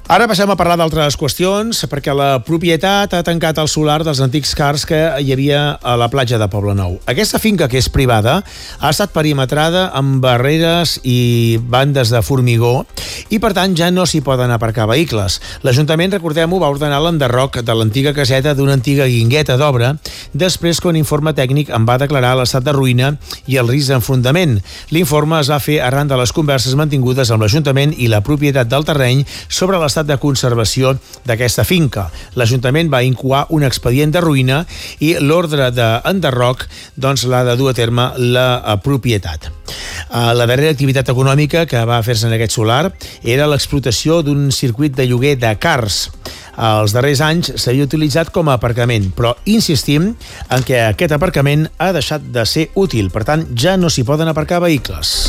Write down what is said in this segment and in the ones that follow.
Ara passem a parlar d'altres qüestions, perquè la propietat ha tancat el solar dels antics cars que hi havia a la platja de Poblenou. Aquesta finca, que és privada, ha estat perimetrada amb barreres i bandes de formigó i, per tant, ja no s'hi poden aparcar vehicles. L'Ajuntament, recordem-ho, va ordenar l'enderroc de l'antiga caseta d'una antiga guingueta d'obra, després que un informe tècnic en va declarar l'estat de ruïna i el risc d'enfrontament. L'informe es va fer arran de les converses mantingudes amb l'Ajuntament i la propietat del terreny sobre l'estat de conservació d'aquesta finca. L'Ajuntament va incoar un expedient de ruïna i l'ordre d'enderroc l'ha de dur a terme la propietat. La darrera activitat econòmica que va fer-se en aquest solar era l'explotació d'un circuit de lloguer de cars. Els darrers anys s'havia utilitzat com a aparcament, però insistim en que aquest aparcament ha deixat de ser útil, per tant ja no s'hi poden aparcar vehicles.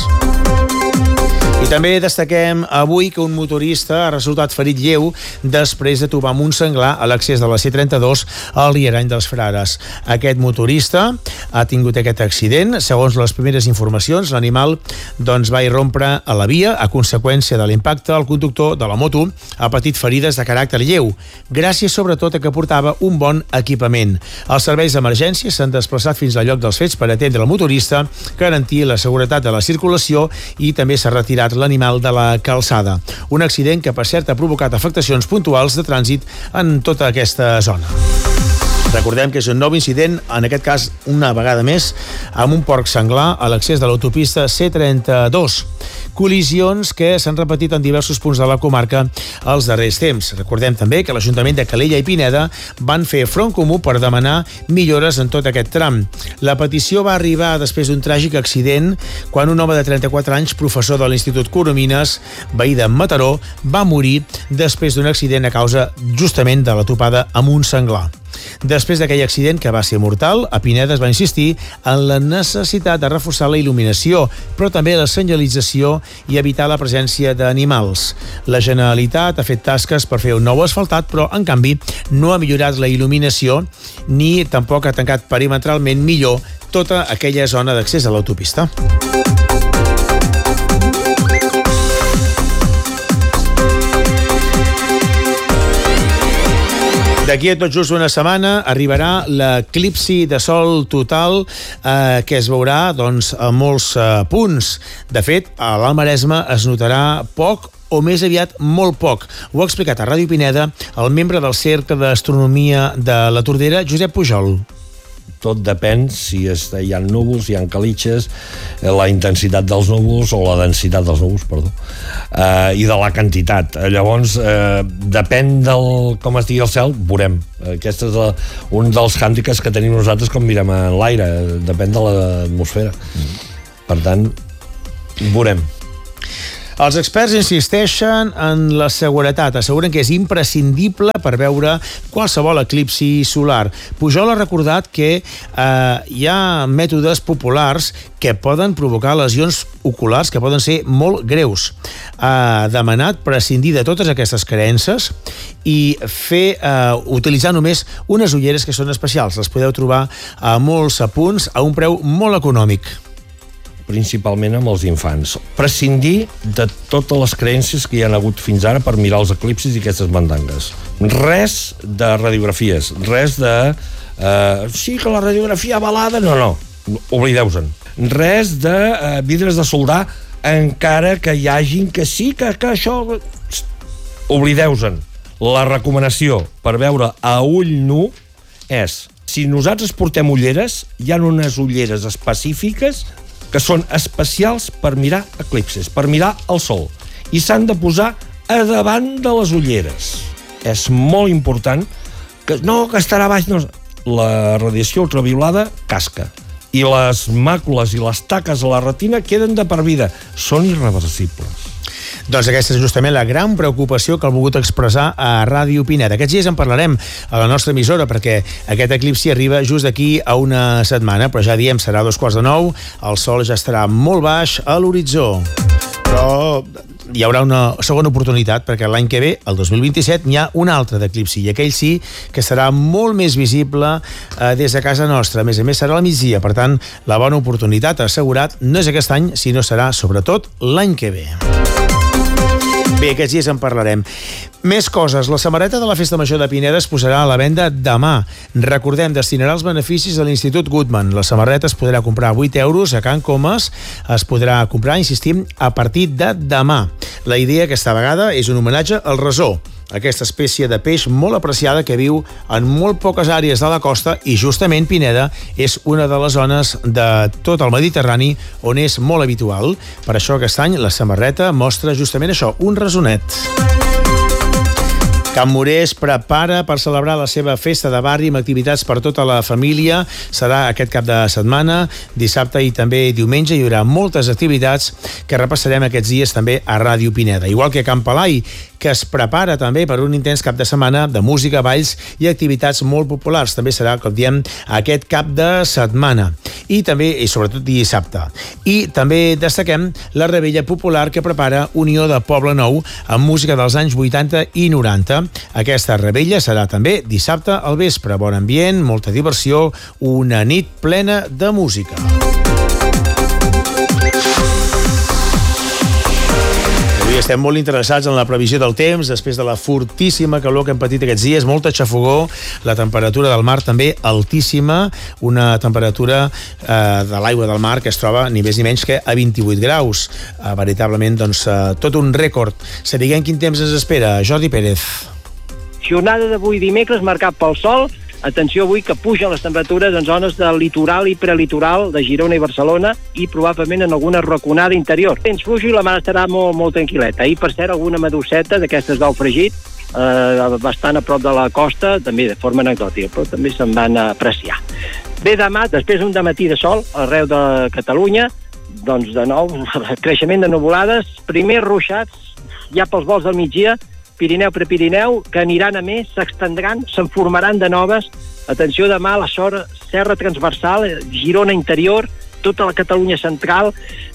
I també destaquem avui que un motorista ha resultat ferit lleu després de tobar amb un senglar a l'accés de la C32 al Rierany dels Frares. Aquest motorista ha tingut aquest accident. Segons les primeres informacions, l'animal va irrompre a la via. A conseqüència de l'impacte, el conductor de la moto ha patit ferides de caràcter lleu, gràcies sobretot a que portava un bon equipament. Els serveis d'emergència s'han desplaçat fins al lloc dels fets per atendre el motorista, garantir la seguretat de la circulació i també s'ha retirat l'animal de la calçada. Un accident que, per cert, ha provocat afectacions puntuals de trànsit en tota aquesta zona. Recordem que és un nou incident, en aquest cas una vegada més, amb un porc senglar a l'accés de l'autopista C32. Col·lisions que s'han repetit en diversos punts de la comarca els darrers temps. Recordem també que l'Ajuntament de Calella i Pineda van fer front comú per demanar millores en tot aquest tram. La petició va arribar després d'un tràgic accident quan un home de 34 anys, professor de l'Institut Coromines, veí de Mataró, va morir després d'un accident a causa justament de la topada amb un senglar. Després d'aquell accident, que va ser mortal, a Pineda es va insistir en la necessitat de reforçar la il·luminació, però també la senyalització i evitar la presència d'animals. La Generalitat ha fet tasques per fer un nou asfaltat, però, en canvi, no ha millorat la il·luminació ni tampoc ha tancat perimetralment millor tota aquella zona d'accés a l'autopista. D'aquí a tot just una setmana arribarà l'eclipsi de sol total que es veurà a molts punts. De fet, a l'Alt Maresme es notarà poc o més aviat molt poc. Ho ha explicat a Ràdio Pineda el membre del Cercle d'Astronomia de la Tordera, Josep Pujol. Tot depèn si hi ha núvols, hi ha calitxes, la intensitat dels núvols o la densitat dels núvols, i de la quantitat. Llavors, depèn del com estigui el cel, veurem. Aquest és un dels hàndicaps que tenim nosaltres quan mirem en l'aire, depèn de l'atmosfera. Per tant, veurem. Els experts insisteixen en la seguretat. Asseguren que és imprescindible per veure qualsevol eclipsi solar. Pujol ha recordat que hi ha mètodes populars que poden provocar lesions oculars que poden ser molt greus. Ha demanat prescindir de totes aquestes creences i utilitzar només unes ulleres que són especials. Les podeu trobar a molts punts a un preu molt econòmic. Principalment amb els infants. Prescindir de totes les creences que hi ha hagut fins ara per mirar els eclipsis i aquestes mandangues. Res de radiografies, res de... sí que la radiografia avalada... No, oblideu-se'n. Res de vidres de soldar, encara que hi hagin que sí, que això... Oblideu-se'n. La recomanació per veure a ull nu és, si nosaltres portem ulleres, hi ha unes ulleres específiques que són especials per mirar eclipsis, per mirar el sol, i s'han de posar a davant de les ulleres. És molt important que estarà a baix. No. La radiació ultraviolada casca, i les màcules i les taques a la retina queden de per vida. Són irreversibles. Doncs aquesta és justament la gran preocupació que ha volgut expressar a Ràdio Pineda. Aquests dies en parlarem a la nostra emissora perquè aquest eclipsi arriba just d'aquí a una setmana, però ja diem, serà 8:45, el sol ja estarà molt baix a l'horitzó. Però hi haurà una segona oportunitat perquè l'any que ve, el 2027, n'hi ha un altre d'eclipsi i aquell sí que serà molt més visible des de casa nostra. A més serà al migdia, per tant, la bona oportunitat assegurat no és aquest any, sinó serà sobretot l'any que ve. Bé, aquests dies en parlarem. Més coses. La samarreta de la Festa Major de Pineda es posarà a la venda demà. Recordem, destinarà els beneficis a l'Institut Goodman. La samarreta es podrà comprar a 8 euros a Can Comas. Es podrà comprar, insistim, a partir de demà. La idea aquesta vegada és un homenatge al resó, aquesta espècie de peix molt apreciada que viu en molt poques àrees de la costa, i justament Pineda és una de les zones de tot el Mediterrani on és molt habitual. Per això aquest any la samarreta mostra justament això, un resonet. Can Moré es prepara per celebrar la seva festa de barri amb activitats per tota la família. Serà aquest cap de setmana, dissabte i també diumenge. Hi haurà moltes activitats que repassarem aquests dies també a Ràdio Pineda. Igual que Can Palai, que es prepara també per un intens cap de setmana de música, balls i activitats molt populars. També serà, com diem, aquest cap de setmana. I també, i sobretot dissabte. I també destaquem la revetlla popular que prepara Unió de Poble Nou amb música dels anys 80 i 90. Aquesta revetlla serà també dissabte al vespre. Bon ambient, molta diversió, una nit plena de música. Avui estem molt interessats en la previsió del temps, després de la fortíssima calor que hem patit aquests dies, molta xafogor, la temperatura del mar també altíssima, una temperatura de l'aigua del mar que es troba ni més ni menys que a 28 graus. Veritablement, doncs, tot un rècord. Sapiguem quin temps ens espera. Jordi Pérez. Jornada d'avui dimecres marcat pel sol. Atenció avui que pugen les temperatures en zones del litoral i prelitoral de Girona i Barcelona i probablement en alguna raconada interior. Temps fluix i la mar estarà molt tranquil·leta. Ahir, per cert, alguna medusseta d'aquestes d'ou fregit bastant a prop de la costa, també de forma anecdòtica, però també se'n van apreciar. Bé, demà, després d'un dematí de sol arreu de Catalunya, doncs de nou, creixement de nuvolades, primers ruixats ja pels vols del migdia, Pirineu, Prepirineu, que aniran a més, s'extendran, se'n formaran de noves. Atenció, demà a la serra transversal, Girona interior, tota la Catalunya central,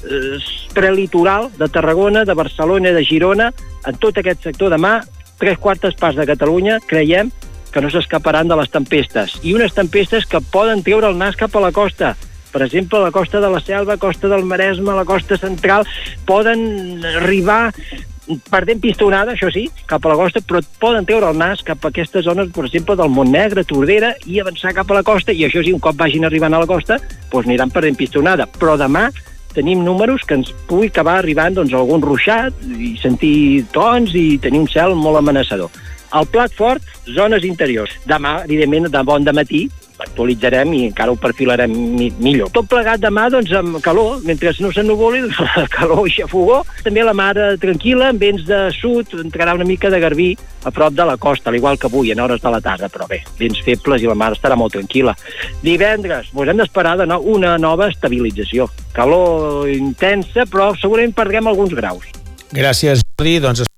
prelitoral de Tarragona, de Barcelona i de Girona, en tot aquest sector demà, 3/4 parts de Catalunya, creiem que no s'escaparan de les tempestes. I unes tempestes que poden treure el nas cap a la costa. Per exemple, la costa de la Selva, costa del Maresme, la costa central, poden arribar perdent pistonada, això sí, cap a la costa, però poden treure el nas cap a aquestes zones, per exemple, del Montnegre, Tordera, i avançar cap a la costa, i això sí, un cop vagin arribant a la costa, doncs aniran perdent pistonada. Però demà tenim números que ens pugui acabar arribant doncs, algun ruixat, i sentir tons, i tenir un cel molt amenaçador. Al plat fort, zones interiors. Demà, evidentment, de bon dematí, actualitzarem i encara ho perfilarem millor. Tot plegat demà, doncs, amb calor, mentre no s'ennuvoli, calor i xafogor. També la mar tranquil·la, amb vents de sud, entrarà una mica de garbí a prop de la costa, al igual que avui, en hores de la tarda, però bé, vents febles i la mar estarà molt tranquil·la. Divendres, doncs hem d'esperar de nou una nova estabilització. Calor intensa, però segurament perdrem alguns graus. Gràcies, Jordi. Doncs